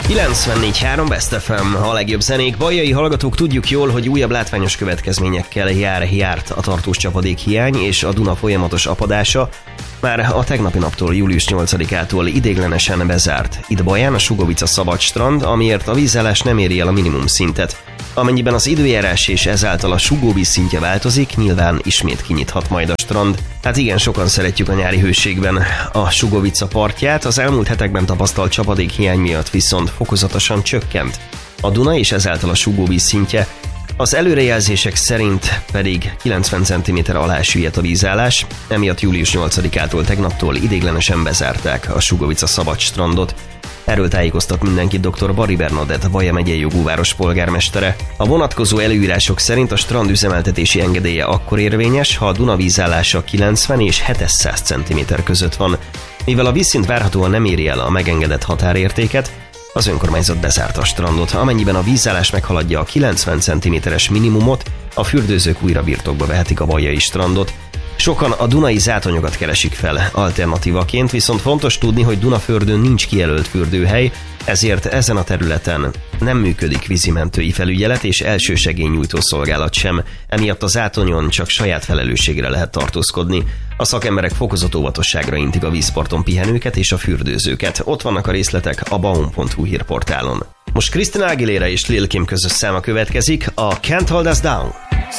94.3 Best FM, a legjobb zenék. Bajai hallgatók, tudjuk jól, hogy újabb látványos következményekkel járt a tartós csapadék hiány és a Duna folyamatos apadása. Már a tegnapi naptól, július 8-ától ideiglenesen bezárt. Itt Baján a Sugovica szabad strand, amiért a vízállás nem éri el a minimum szintet. Amennyiben az időjárás és ezáltal a sugóvíz szintje változik, nyilván ismét kinyithat majd a strand. Hát igen, sokan szeretjük a nyári hőségben a Sugovica partját, az elmúlt hetekben tapasztalt csapadék hiány miatt viszont fokozatosan csökkent a Duna és ezáltal a sugóvíz szintje. Az előrejelzések szerint pedig 90 cm alá süllyedt a vízállás, emiatt július 8-ától tegnaptól ideiglenesen bezárták a Sugovica szabad strandot. Erről tájékoztat mindenkit dr. Bari Bernadett, Baja megyei jogúváros polgármestere. A vonatkozó előírások szerint a strand üzemeltetési engedélye akkor érvényes, ha a Duna vízállása 90 és 700 cm között van. Mivel a vízszint várhatóan nem éri el a megengedett határértéket, az önkormányzat bezárta a strandot. Amennyiben a vízállás meghaladja a 90 cm-es minimumot, a fürdőzők újra birtokba vehetik a bajai strandot. Sokan a dunai zátonyokat keresik fel alternatívaként, viszont fontos tudni, hogy Dunafürdőn nincs kijelölt fürdőhely, ezért ezen a területen nem működik vízimentői felügyelet és elsősegélynyújtó szolgálat sem, emiatt a zátonyon csak saját felelősségre lehet tartózkodni. A szakemberek fokozott óvatosságra intik a vízparton pihenőket és a fürdőzőket. Ott vannak a részletek a baum.hu hírportálon. Most Christina Aguilera és Lil Kim közös száma következik, a Can't Hold Us Down.